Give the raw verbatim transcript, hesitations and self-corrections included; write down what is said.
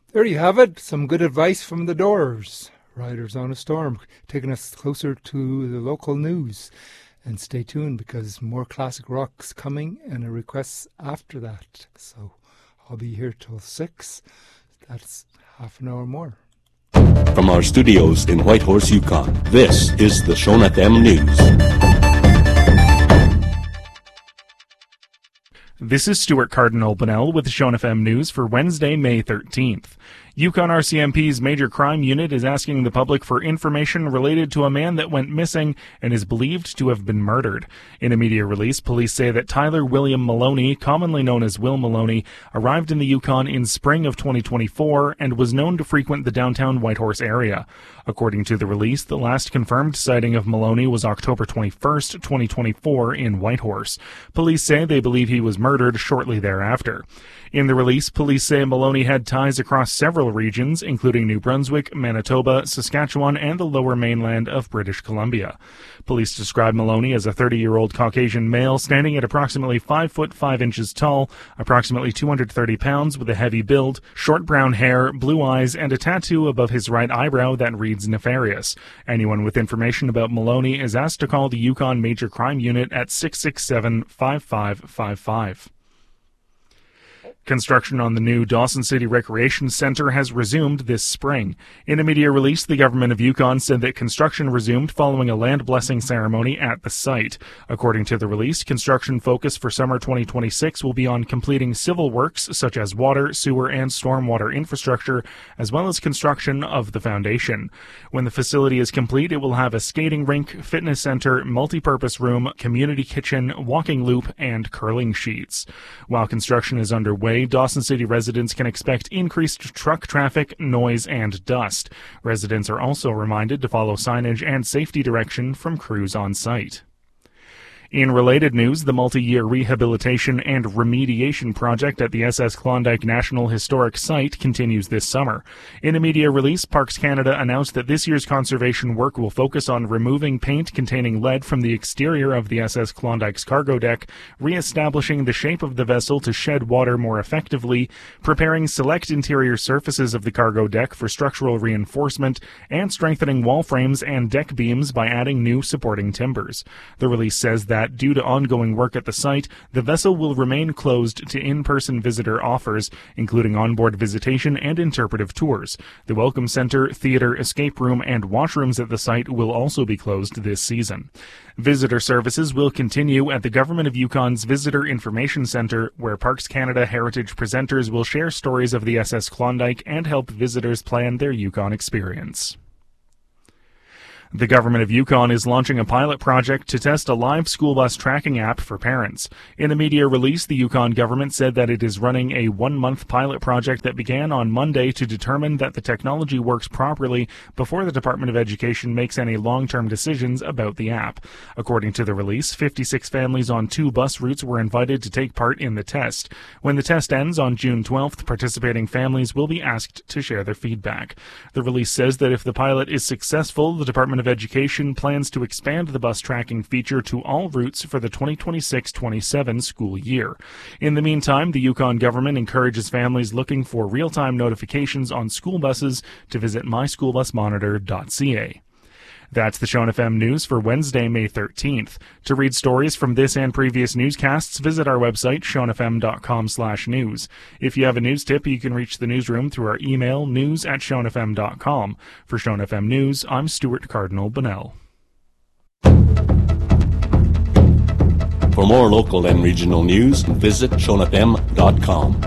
There you have it, some good advice from the Doors. Riders on a Storm, taking us closer to the local news. And stay tuned because more classic rock's coming and a request after that. So I'll be here till six. That's half an hour more. From our studios in Whitehorse, Yukon, this is the Sean F M News. This is Stuart Cardinal Bunnell with the Sean F M News for Wednesday, May thirteenth. Yukon R C M P's Major Crime Unit is asking the public for information related to a man that went missing and is believed to have been murdered. In a media release, police say that Tyler William Maloney, commonly known as Will Maloney, arrived in the Yukon in spring of twenty twenty-four and was known to frequent the downtown Whitehorse area. According to the release, the last confirmed sighting of Maloney was October twenty-first, twenty twenty-four in Whitehorse. Police say they believe he was murdered shortly thereafter. In the release, police say Maloney had ties across several regions, including New Brunswick, Manitoba, Saskatchewan, and the lower mainland of British Columbia. Police describe Maloney as a thirty-year-old Caucasian male standing at approximately five foot five inches tall, approximately two hundred thirty pounds, with a heavy build, short brown hair, blue eyes, and a tattoo above his right eyebrow that reads Nefarious. Anyone with information about Maloney is asked to call the Yukon Major Crime Unit at six six seven, five five five five. Construction on the new Dawson City Recreation Center has resumed this spring. In a media release, the government of Yukon said that construction resumed following a land blessing ceremony at the site. According to the release, construction focus for summer twenty twenty-six will be on completing civil works such as water, sewer, and stormwater infrastructure, as well as construction of the foundation. When the facility is complete, it will have a skating rink, fitness center, multi-purpose room, community kitchen, walking loop, and curling sheets. While construction is underway, Dawson City residents can expect increased truck traffic, noise, and dust. Residents are also reminded to follow signage and safety direction from crews on site. In related news, the multi-year rehabilitation and remediation project at the S S Klondike National Historic Site continues this summer. In a media release, Parks Canada announced that this year's conservation work will focus on removing paint containing lead from the exterior of the S S Klondike's cargo deck, re-establishing the shape of the vessel to shed water more effectively, preparing select interior surfaces of the cargo deck for structural reinforcement, and strengthening wall frames and deck beams by adding new supporting timbers. The release says that that due to ongoing work at the site, the vessel will remain closed to in-person visitor offers, including onboard visitation and interpretive tours. The Welcome Center, theater, escape room, and washrooms at the site will also be closed this season. Visitor services will continue at the Government of Yukon's Visitor Information Center, where Parks Canada heritage presenters will share stories of the S S Klondike and help visitors plan their Yukon experience. The Government of Yukon is launching a pilot project to test a live school bus tracking app for parents. In a media release, the Yukon government said that it is running a one-month pilot project that began on Monday to determine that the technology works properly before the Department of Education makes any long-term decisions about the app. According to the release, fifty-six families on two bus routes were invited to take part in the test. When the test ends on June twelfth, participating families will be asked to share their feedback. The release says that if the pilot is successful, the Department of Education plans to expand the bus tracking feature to all routes for the twenty twenty-six twenty-seven school year. In the meantime, the Yukon government encourages families looking for real-time notifications on school buses to visit my school bus monitor dot c a. That's the Sean F M News for Wednesday, May thirteenth. To read stories from this and previous newscasts, visit our website, sean f m dot com slash news. If you have a news tip, you can reach the newsroom through our email, news at sean f m dot com. For Sean F M News, I'm Stuart Cardinal Bunnell. For more local and regional news, visit sean f m dot com.